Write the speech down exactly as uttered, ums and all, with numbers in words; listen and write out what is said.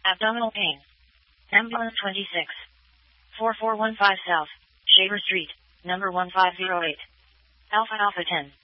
Abdominal pain. Ambulance twenty-six. four four one five South, Shaver Street, number one five zero eight. Alpha Alpha ten.